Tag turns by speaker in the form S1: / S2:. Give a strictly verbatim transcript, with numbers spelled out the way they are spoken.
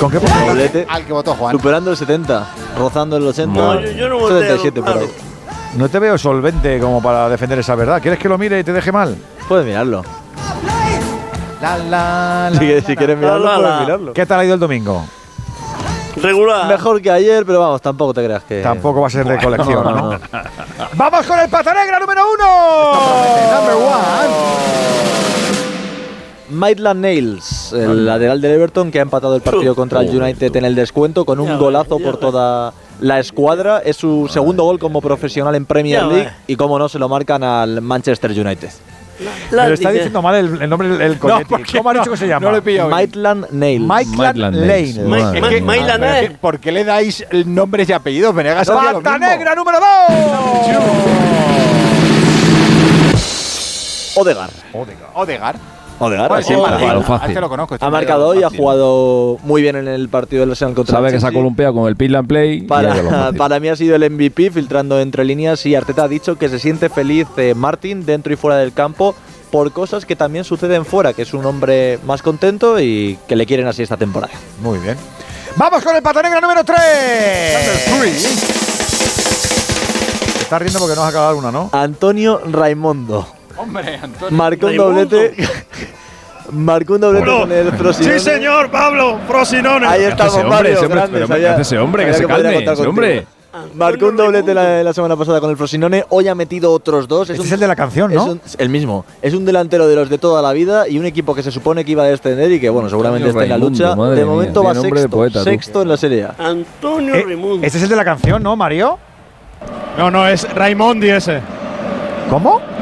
S1: ¿Con qué porcentaje?
S2: Doblete.
S3: Al que votó Juan.
S2: Superando el setenta, rozando el ochenta.
S4: No, yo, yo no voté
S2: setenta y siete por
S4: al-
S2: ahí.
S1: No te veo solvente como para defender esa verdad. ¿Quieres que lo mire y te deje mal?
S2: Puedes mirarlo.
S3: La, la, la,
S2: Si,
S3: la,
S2: si quieres
S4: la,
S2: mirarlo,
S4: la,
S2: puedes
S4: la.
S2: mirarlo.
S1: ¿Qué tal ha ido el domingo?
S4: Regular.
S2: Mejor que ayer, pero vamos, tampoco te creas que.
S1: Tampoco va a ser de colección,
S2: No,
S1: ¿no?
S2: no, no.
S1: ¡Vamos con el pata negra número uno!
S3: Number one.
S2: Maitland Niles, el lateral del Everton, que ha empatado el partido contra el United en el descuento con un
S4: Ya
S2: golazo
S4: va, ya
S2: por
S4: va.
S2: toda la escuadra. Es su segundo gol como profesional en Premier
S4: Ya va.
S2: League y, como no, se lo marcan al Manchester United.
S4: La
S1: Pero está
S4: dice-
S1: diciendo mal el, el nombre del el coñete.
S3: porque
S1: ¿Cómo ha dicho
S3: no-
S1: que se llama?
S3: no le he pillado bien.
S2: Maitland Niles.
S1: Maitland
S5: Maitland
S1: Lane.
S5: Niles.
S4: Ma-
S5: Madre
S4: Ma-
S5: mía.
S4: Maitland,
S3: Pero es que,
S4: eh.
S3: ¿por qué le dais nombres y apellidos? Venegas hacía lo
S1: ¡Pata
S3: mismo.
S1: negra número dos!
S2: Odegaard.
S3: Odegaard.
S2: Odegaard,
S3: Pues
S2: así
S3: sí,
S2: tal
S3: fácil.
S2: cual.
S5: fácil.
S3: Este lo conozco. este
S2: Ha
S3: me
S2: marcado hoy, ha
S3: fácil.
S2: jugado muy bien en el partido del Arsenal contra
S5: Sabe
S2: el
S5: que se ha
S2: Chelsea.
S5: columpiado con el Pill and Play. y ya
S2: Para,
S5: lo fácil.
S2: para mí ha sido el M V P, filtrando entre líneas, y Arteta ha dicho que se siente feliz eh, Martin dentro y fuera del campo por cosas que también suceden fuera, que es un hombre más contento y que le quieren así esta temporada.
S1: Muy bien. ¡Vamos con el pata negra número tres! Te estás riendo porque no has acabado una, ¿no?
S2: Antonio Raimondo
S3: Hombre, Antonio.
S2: marcó un
S4: Raimundo.
S2: doblete. Marcó un doblete con el Frosinone.
S6: Sí, señor, Pablo, Frosinone.
S2: Ahí
S5: ¿Qué hace
S2: estamos,
S5: ese hombre?
S2: Mario.
S5: Ese hombre,
S2: Grandes,
S5: pero ¿qué
S2: sabía-
S5: hace ese hombre? Que
S2: sabía
S5: se
S2: podría
S5: calme,
S2: contar
S5: ese
S2: contigo.
S5: hombre.
S2: Marcó un doblete la, la semana pasada con el Frosinone. Hoy ha metido otros dos.
S1: Este
S2: un-
S1: es el de la canción,
S2: Es
S1: ¿no?
S2: un- el mismo. Es un delantero de los de toda la vida y un equipo que se supone que iba a descender y que, bueno, seguramente
S5: Antonio
S2: esté en la
S5: Raimundo,
S2: lucha.
S5: madre
S2: De
S5: mía,
S2: momento
S5: tiene
S2: va
S5: nombre de
S2: sexto,
S5: poeta, tú.
S2: sexto en la Serie A.
S4: Antonio
S1: Eh,
S4: Raimundo.
S1: este es el de la canción, ¿no, Mario?
S6: No, no, es Raimondi ese.
S1: ¿Cómo?